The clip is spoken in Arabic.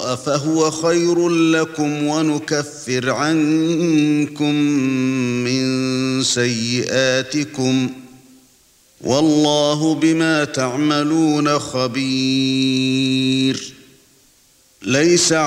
البراء فهو خير لكم ونكفر عنكم من سيئاتكم والله بما تعملون خبير. ليس